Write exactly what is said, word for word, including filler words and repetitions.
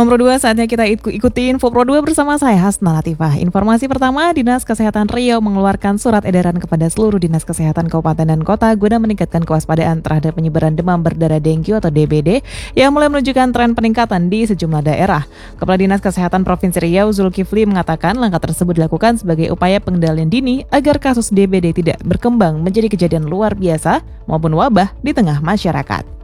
Sobat Pro dua, saatnya kita iku- ikuti info Pro dua bersama saya Hasna Latifah. Informasi pertama, Dinas Kesehatan Riau mengeluarkan surat edaran kepada seluruh Dinas Kesehatan Kabupaten dan Kota guna meningkatkan kewaspadaan terhadap penyebaran demam berdarah dengue atau D B D yang mulai menunjukkan tren peningkatan di sejumlah daerah. Kepala Dinas Kesehatan Provinsi Riau Zulkifli mengatakan langkah tersebut dilakukan sebagai upaya pengendalian dini agar kasus D B D tidak berkembang menjadi kejadian luar biasa maupun wabah di tengah masyarakat.